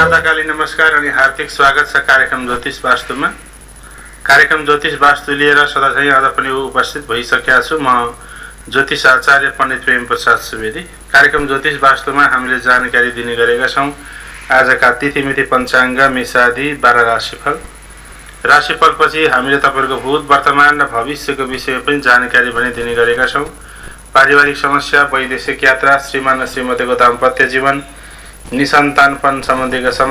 प्रातःकालीन नमस्कार अनि हार्दिक स्वागत छ कार्यक्रम ज्योतिष वास्तुमा। कार्यक्रम ज्योतिष वास्तु लिएर सदाझै आज पनि उपस्थित भइसकेका छु। म ज्योतिष आचार्य पण्डित प्रेम प्रसाद सुवेदी। कार्यक्रम ज्योतिष वास्तुमा हामीले जानकारी दिने गरेका छौँ। आजका तिथिमिति पञ्चाङ्ग, मेषादि 12 राशिफल। राशिफलपछि हामीले तपाईहरुको भूत, वर्तमान र भविष्यको विषयमा पनि जानकारी पनि दिने गरेका छौँ। पारिवारिक समस्या, वैदेशिक यात्रा, श्रीमान र श्रीमतीको दाम्पत्य जीवन, निसन्तानपन सम्बन्धीका